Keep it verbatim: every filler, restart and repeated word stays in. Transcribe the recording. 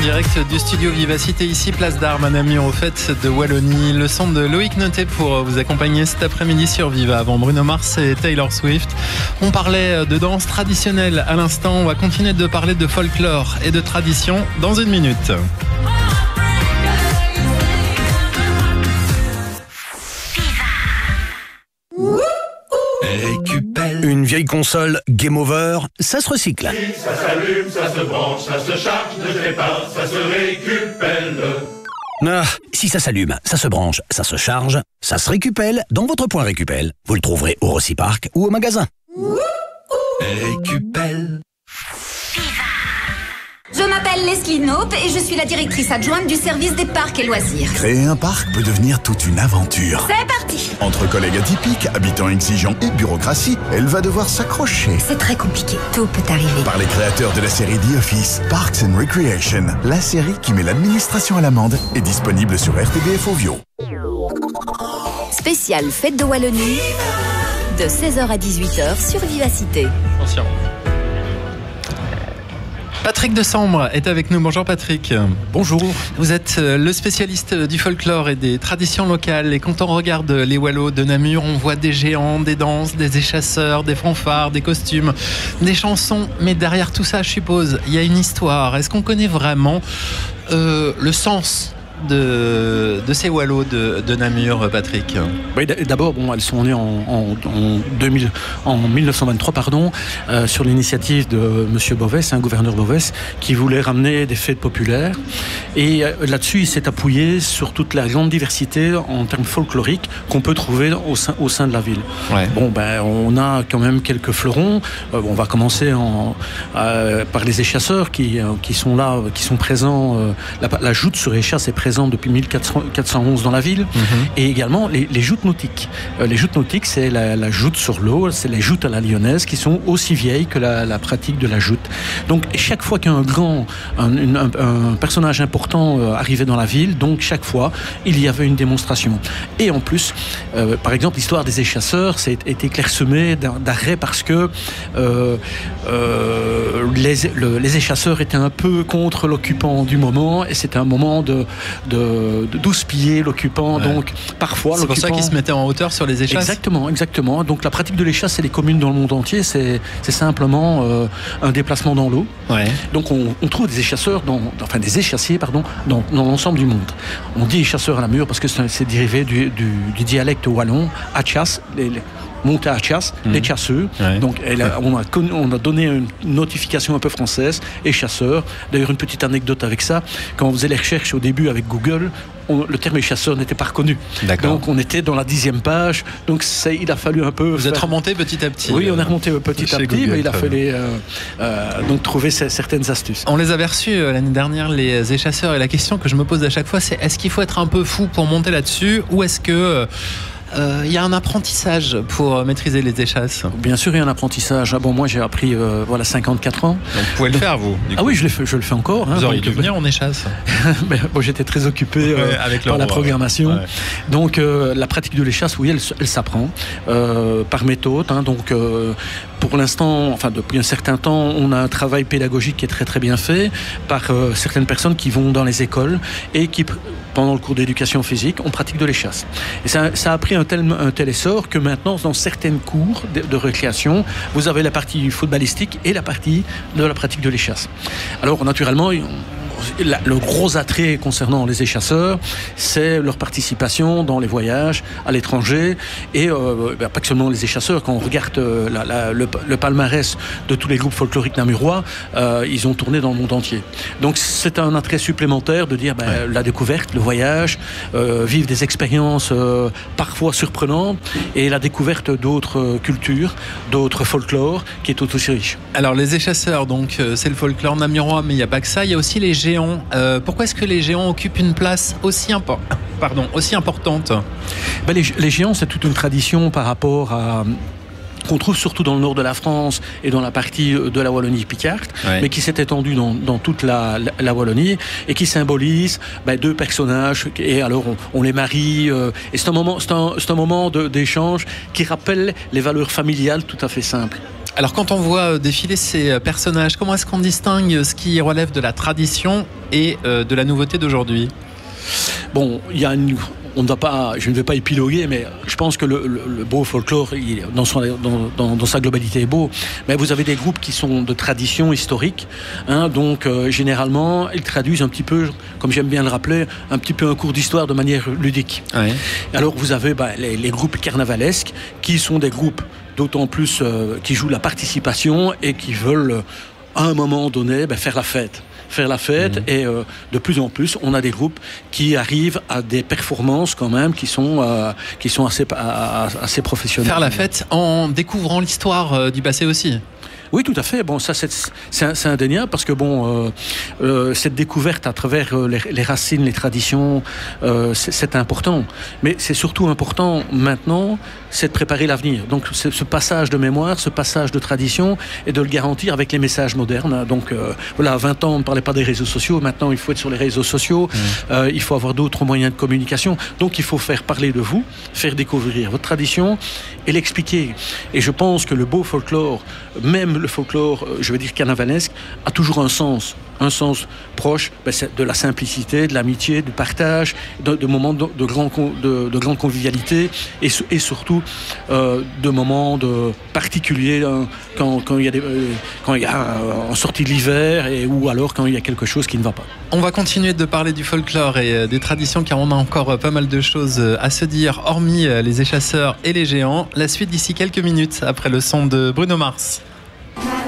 direct du studio Vivacité, ici place d'Armes à Namur, aux fêtes de Wallonie. Le son de Loïc Noté pour vous accompagner cet après-midi sur Viva avant Bruno Mars et Taylor Swift. On parlait de danse traditionnelle à l'instant, on va continuer de parler de folklore et de tradition dans une minute. Récupelle. Une vieille console Game Over, ça se recycle. Si ça s'allume, ça se branche, ça se charge, ne sais pas, ça se récupelle. Ah, si ça s'allume, ça se branche, ça se charge, ça se récupelle dans votre point Récupelle. Vous le trouverez au Rossi-Park ou au magasin. Récupelle. Je m'appelle Leslie Knope et je suis la directrice adjointe du service des parcs et loisirs. Créer un parc peut devenir toute une aventure. C'est parti! Entre collègues atypiques, habitants exigeants et bureaucratie, elle va devoir s'accrocher. C'est très compliqué, tout peut arriver. Par les créateurs de la série The Office, Parks and Recreation, la série qui met l'administration à l'amende, est disponible sur R T B F Ovio. Spécial Fête de Wallonie, de seize heures à dix-huit heures sur Vivacité. Attention. Patrick Desambre est avec nous. Bonjour Patrick. Bonjour. Vous êtes le spécialiste du folklore et des traditions locales. Et quand on regarde les Wallos de Namur, on voit des géants, des danses, des échasseurs, des fanfares, des costumes, des chansons. Mais derrière tout ça, je suppose, il y a une histoire. Est-ce qu'on connaît vraiment euh, le sens de, de ces Wallos de, de Namur, Patrick? Oui, d'abord, bon, elles sont nées en, en, en, deux mille, en dix-neuf cent vingt-trois, pardon, euh, sur l'initiative de Monsieur Bovès, un gouverneur Bovès, qui voulait ramener des fêtes populaires. Et euh, là-dessus, il s'est appuyé sur toute la grande diversité en termes folkloriques qu'on peut trouver au sein, au sein de la ville. Ouais. Bon, ben, on a quand même quelques fleurons. Euh, on va commencer en, euh, par les échasseurs qui, euh, qui sont là, qui sont présents. Euh, la, la joute sur échasse est présente depuis mille quatre cent onze dans la ville, mmh. Et également les, les joutes nautiques. Euh, les joutes nautiques, c'est la, la joute sur l'eau, c'est les joutes à la lyonnaise qui sont aussi vieilles que la, la pratique de la joute. Donc chaque fois qu'un grand, un, une, un, un personnage important euh, arrivait dans la ville, donc chaque fois il y avait une démonstration. Et en plus, euh, par exemple, l'histoire des échasseurs c'est été clairsemée d'arrêt parce que euh, euh, les, le, les échasseurs étaient un peu contre l'occupant du moment et c'était un moment de de, de d'houspiller l'occupant, ouais. Donc parfois c'est pour ça qu'ils se mettaient en hauteur sur les échasses. Exactement, exactement. Donc la pratique de l'échasse et les communes dans le monde entier, c'est, c'est simplement euh, un déplacement dans l'eau. Ouais. Donc on, on trouve des échasseurs, dans, enfin des échassiers, pardon, dans, dans l'ensemble du monde. On dit échasseurs à Namur parce que c'est, c'est dérivé du, du, du dialecte wallon, achas, les, les monter à chasse, mmh. les chasseurs. Ouais. Donc, elle a, on, a, on a donné une notification un peu française, et chasseurs. D'ailleurs, une petite anecdote avec ça. Quand on faisait les recherches au début avec Google, on, le terme chasseur n'était pas reconnu. D'accord. Donc, on était dans la dixième page. Donc, c'est, il a fallu un peu. Vous faire... êtes remonté petit à petit. Oui, on est remonté petit à petit, Google, mais il a fallu euh, euh, donc trouver ces, certaines astuces. On les avait reçus euh, l'année dernière, les échasseurs, et la question que je me pose à chaque fois, c'est est-ce qu'il faut être un peu fou pour monter là-dessus, ou est-ce que euh, il euh, y a un apprentissage pour maîtriser les échasses? Bien sûr, il y a un apprentissage. Ah bon, moi, j'ai appris euh, voilà, cinquante-quatre ans. Donc, vous pouvez le faire, vous? Ah oui, je le fais, je le fais encore. Vous hein, auriez donc, dû venir en échasse. ben, bon, j'étais très occupé euh, ouais, avec par la programmation. Ouais. Donc, euh, la pratique de l'échasse, oui, elle, elle s'apprend euh, par méthode. Hein, donc, euh, pour l'instant, enfin, depuis un certain temps, on a un travail pédagogique qui est très, très bien fait par euh, certaines personnes qui vont dans les écoles et qui, pendant le cours d'éducation physique, on pratique de l'échasse. Et ça, ça a pris un tel, un tel essor que maintenant, dans certaines cours de, de récréation, vous avez la partie footballistique et la partie de la pratique de l'échasse. Alors, naturellement, on, La, le gros attrait concernant les échasseurs, c'est leur participation dans les voyages à l'étranger et euh, ben, pas que seulement les échasseurs. Quand on regarde euh, la, la, le, le palmarès de tous les groupes folkloriques namurois, euh, ils ont tourné dans le monde entier. Donc c'est un attrait supplémentaire de dire ben, ouais. la découverte, le voyage, euh, vivre des expériences euh, parfois surprenantes et la découverte d'autres cultures, d'autres folklores qui est tout aussi riche. Alors les échasseurs, donc c'est le folklore namurois, mais il n'y a pas que ça, il y a aussi les géants. Euh, pourquoi est-ce que les géants occupent une place aussi, impo- pardon, aussi importante? ben les, les géants, c'est toute une tradition par rapport à... qu'on trouve surtout dans le nord de la France et dans la partie de la Wallonie-Picarde, ouais. mais qui s'est étendue dans, dans toute la, la, la Wallonie et qui symbolise ben, deux personnages. Et alors, on, on les marie. Euh, et c'est un moment, c'est un, c'est un moment de, d'échange qui rappelle les valeurs familiales tout à fait simples. Alors quand on voit défiler ces personnages, comment est-ce qu'on distingue ce qui relève de la tradition et euh, de la nouveauté d'aujourd'hui ? Bon, il y a une... On ne va pas, je ne vais pas épiloguer, mais je pense que le, le, le beau folklore, il, dans, son, dans, dans, dans sa globalité, est beau. Mais vous avez des groupes qui sont de tradition historique, hein, donc euh, généralement, ils traduisent un petit peu, comme j'aime bien le rappeler, un petit peu un cours d'histoire de manière ludique. Ouais. Alors vous avez bah, les, les groupes carnavalesques, qui sont des groupes d'autant plus euh, qui jouent la participation et qui veulent, à un moment donné, bah, faire la fête. faire la fête mmh. et euh, de plus en plus on a des groupes qui arrivent à des performances quand même qui sont, euh, qui sont assez, à, assez professionnelles. Faire la fête en découvrant l'histoire euh, du passé aussi. Oui, tout à fait. Bon, ça, c'est, c'est, c'est indéniable parce que bon, euh, euh, cette découverte à travers euh, les, les racines, les traditions, euh, c'est, c'est important. Mais c'est surtout important maintenant, c'est de préparer l'avenir. Donc, c'est ce passage de mémoire, ce passage de tradition, et de le garantir avec les messages modernes. Donc, euh, voilà, à vingt ans, on ne parlait pas des réseaux sociaux. Maintenant, il faut être sur les réseaux sociaux. Mmh. Euh, il faut avoir d'autres moyens de communication. Donc, il faut faire parler de vous, faire découvrir votre tradition et l'expliquer. Et je pense que le beau folklore, même le folklore, je veux dire carnavalesque, a toujours un sens, un sens proche ben, c'est de la simplicité, de l'amitié, du partage, de, de moments de, de, grand, de, de grande convivialité et, et surtout euh, de moments de particuliers hein, quand, quand il y a, des, euh, quand il y a euh, en sortie de l'hiver et, ou alors quand il y a quelque chose qui ne va pas. On va continuer de parler du folklore et des traditions car on a encore pas mal de choses à se dire hormis les échasseurs et les géants. La suite d'ici quelques minutes après le son de Bruno Mars.